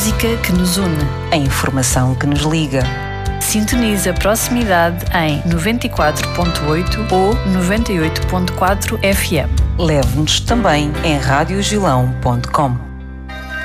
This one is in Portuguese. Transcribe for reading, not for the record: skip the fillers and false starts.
música que nos une, a informação que nos liga. Sintoniza a proximidade em 94.8 ou 98.4 FM. Leve-nos também em radiogilão.com.